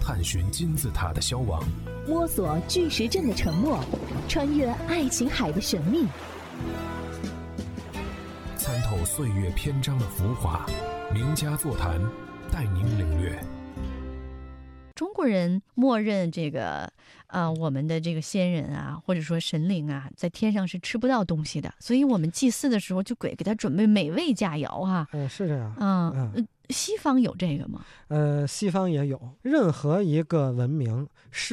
探寻金字塔的消亡， 摸索巨石阵的沉默，穿越爱琴海的神秘， 参透岁月篇章的浮华。名家座谈，带您领略。 中国人默认这个我们的这个先人啊，或者说神灵啊，在天上是吃不到东西的，所以我们祭祀的时候就给他准备美味佳肴哈。 是这样。 西方有这个吗？ 西方也有。任何一个文明是